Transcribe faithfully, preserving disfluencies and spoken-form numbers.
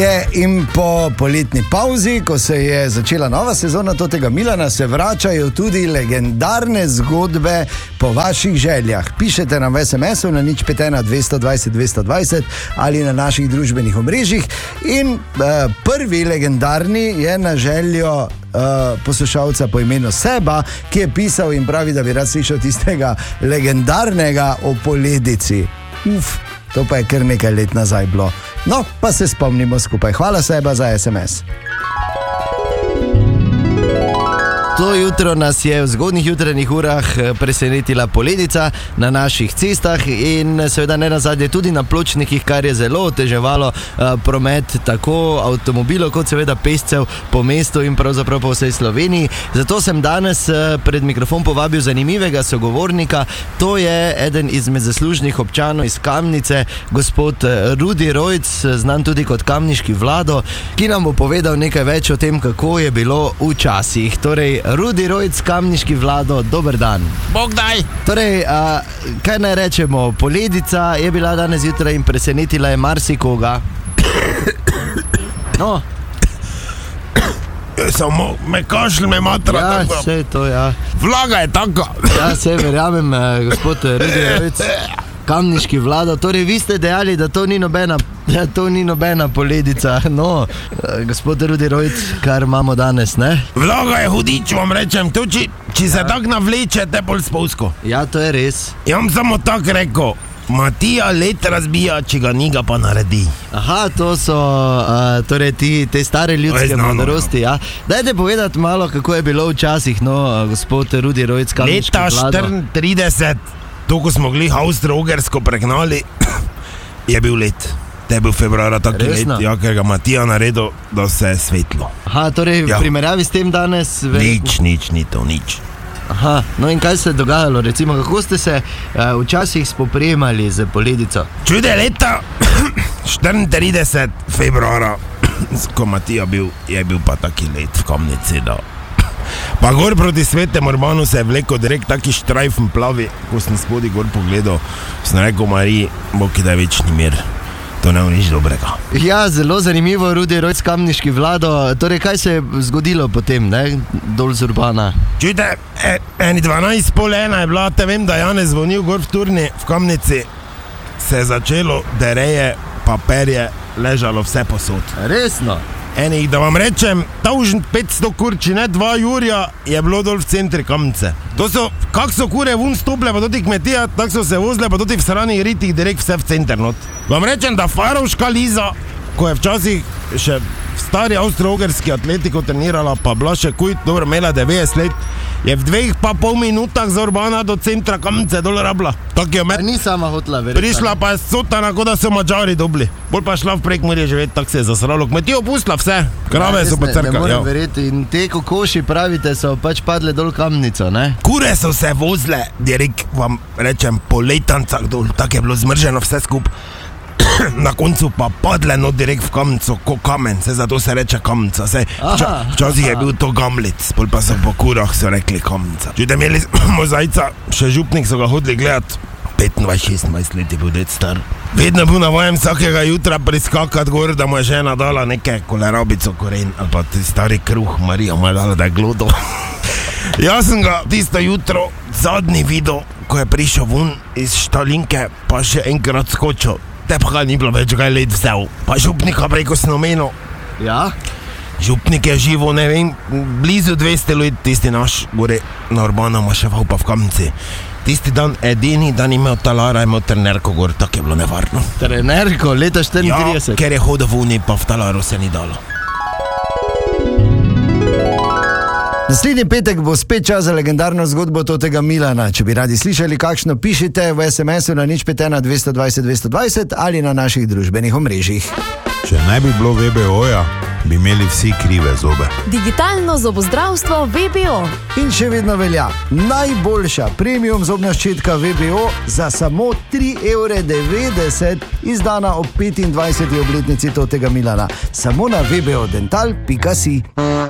In po poletni pauzi, ko se je začela nova sezona Totega Milana, se vračajo tudi legendarne zgodbe po vaših željah. Pišete nam v es em esu na nič pet ena dvesto dvajset dvesto dvajset ali na naših družbenih omrežjih. In uh, prvi legendarni je na željo Uh, poslušalca po imenu Seba, ki je pisal in pravi, da bi rad slišal tistega legendarnega o poledici. Uf, to pa je kar nekaj let nazaj bilo. No, pa se spomnimo skupaj. Hvala Seba za es em es. To jutro nas je v zgodnjih jutranjih urah presenetila poledica na naših cestah in seveda ne nazadnje tudi na pločnikih, kar je zelo oteževalo promet tako avtomobilov kot seveda pešcev po mestu in pravzaprav po vsej Sloveniji. Zato sem danes pred mikrofon povabil zanimivega sogovornika. To je eden izmed zaslužnih občanov iz Kamnice, gospod Rudi Rojc, znan tudi kot kamniški Vlado, ki nam bo povedal nekaj več o tem, kako je bilo včasih. Torej, Rudi Rojc, kamniški Vlado, dober dan. Bog daj. Torej, a, kaj naj rečemo, poledica je bila danes jutraj in presenetila je marsikoga. No. Samo me kašlj, me matra. Ja, vse to, ja. Vlaga je taka. Ja, se verjamem, gospod Rudi Rojc, kamniški Vlado. Torej, vi ste dejali, da to ni nobena, da to ni nobena poledica. No, gospod Rudi Rojc, kar imamo danes, ne? Vlaga je hudič, vam rečem. To, či, či se ja. tak navleče, te pol spolsko. Ja, to je res. Ja vam samo tak rekel. Matija let razbija, če ga njega pa naredi. Aha, to so uh, torej ti, te stare ljudske modrosti, ja. Dajte povedati malo, kako je bilo včasih, no, gospod Rudi Rojc, kamniški Vlado. Leta štiriintrideset, to, ko smo gli Avstro-Ogersko pregnali, je bil let. To je bil februara taki let, ja, ker ga Matija naredil, da se je svetlo. Aha, torej v ja. primerjavi s tem danes... Nič, nič, ni to, nič. Aha, no in kaj se je dogajalo, recimo, kako ste se uh, včasih spoprijemali z poledico? Čude leta štiriintrideset februara, ko Matija bil, je bil pa taki let v Kamnici, da... Pa gor proti Svetem Urbanu se je vlekel direkt taki štrajfen plavi, ko sem spodi gor pogledal, sem rekel Mariji, Bog da je večni mir. To ne bo nič dobrega. Ja, zelo zanimivo, Rudi Rojc, kamniški Vlado. Torej, kaj se je zgodilo potem, ne, dol z Urbana? Čujte, e, eni dvanajst pol ena je bila, te vem, da Janez zvonil gor v Turni, v Kamnici, se je začelo, dereje, paperje, ležalo vse posod. Resno? Enih, da vam rečem, tavžen petsto kurči, ne, dva jurja je bilo dol v centri Kamnice. To so, kak so kure vun stople, pa doti kmetija, tak so se vozile, pa doti v sranih ritih direkt vse v center not. Vam rečem, da Farovška Liza, ko je včasih še stari avstro-ogerski atletiko trenirala, pa bila še kuj, dobro, imela devetdeset let, je v dveh pa pol minutah z Urbana do centra Kamnice dol rabla. Tak je med... Ni sama hotla verjetno. Prišla pa je sotana, kot da so Mađari dobili. Bolj pa šla v Prekmurje živeti, tak se je zasralo. Kmetijo pustila vse, krave ja, so pa crkali. Ne morem ja. verjeti, in te kokoši, pravite, so pač padle dol Kamnico, ne? Kure so se vozile, direkt vam rečem, po letancah dol, tak je bilo zmrženo vse skup. Na koncu pa padle no direkt v Kamnico, ko kamen, se zato se reče Kamnica. Se, vča, včasih je bil to Gamlic, pol pa so po kurah so rekli Kamnica. Čujte, imeli smo zajca, še župnik so ga hodili gledat, petindvajset šestindvajset let je bil det star. Vedno bil navajen vsakega jutra priskakat gor, da mu je žena dala neke kolerabico koren, ali pa ti stari kruh, Marija mu je dala, da je glodo. Jaz sem ga tisto jutro zadnji videl, ko je prišel ven iz štalinke, pa še enkrat skočil. Te pa ga ni bilo več kaj let vzel. Pa župnika preko snomeno. Ja? Župnik je živo, ne vem, blizu dvesto let, tisti naš gore na Urbana maševal pa v Kamnici. Tisti dan edini dan imel talara, imel trenerko gor, tako je bilo nevarno. Trenerko, leta štiriintrideset? Ja, ker je hodil v uni, pa v talaru se ni dalo. Naslednji petek bo spet čas za legendarno zgodbo Totega Milana. Če bi radi slišali kakšno, pišite v es em esu na nič pet ena dvesto dvajset dvesto dvajset ali na naših družbenih omrežjih. Če ne bi bilo ve be oja, bi imeli vsi krive zobe. Digitalno zobozdravstvo ve be o. In še vedno velja najboljša premium zobna ščetka ve be o za samo tri evre devetdeset, izdana ob petindvajseti obletnici Totega Milana. Samo na ve be o dental pika si.